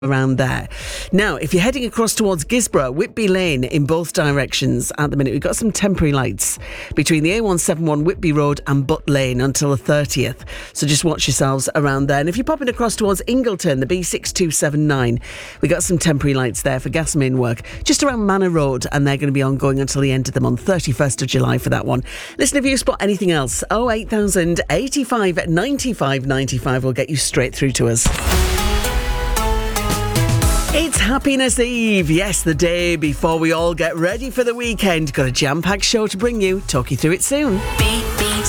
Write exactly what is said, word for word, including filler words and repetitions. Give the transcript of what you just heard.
around there. Now, if you're heading across towards Gisborough, Whitby Lane in both directions at the minute, we've got some temporary lights between the A one seventy-one Whitby Road and Butt Lane until the thirtieth. So just watch yourselves around there. And if you're popping across towards Ingleton, the B six two seven nine, we got some temporary lights there for gas main work just around Manor Road, and they're going to be ongoing until the end of the month, thirty-first of July for that one. Listen, if you spot anything else, oh eight thousand eighty-five ninety-five ninety-five will get you straight through to us. It's Happiness Eve. Yes, the day before we all get ready for the weekend. Got a jam-packed show to bring you. Talk you through it soon. Beat